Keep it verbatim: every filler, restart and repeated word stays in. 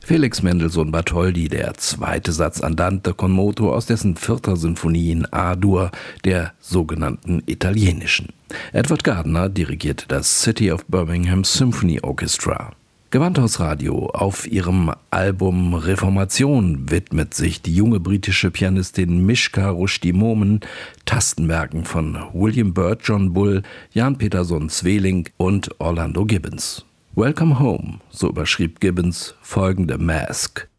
Felix Mendelssohn Bartholdy, der zweite Satz Andante con moto aus dessen vierter Sinfonie in A-Dur, der sogenannten italienischen. Edward Gardner dirigierte das City of Birmingham Symphony Orchestra. Gewandhausradio. Auf ihrem Album Reformation widmet sich die junge britische Pianistin Mishka Rushdie Momen Tastenwerken von William Byrd, John Bull, Jan Peterson Sweelinck und Orlando Gibbons. Welcome Home, so überschrieb Gibbons folgende Masque.